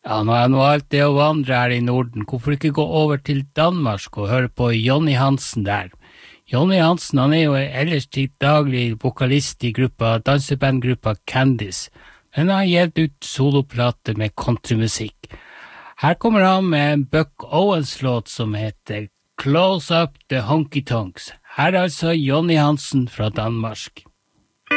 Ja, nå er noe alt det å vandre her i Norden. Hvorfor ikke gå over til Danmark og høre på Jonny Hansen der? Jonny Hansen, han er jo ellers til daglig vokalist i dansebandgruppa Candice, men han har gitt ut soloplater med countrymusikk. Her kommer han med en Buck Owens-låt som heter Close Up the Honky Tonks. Her er altså Jonny Hansen fra Danmark.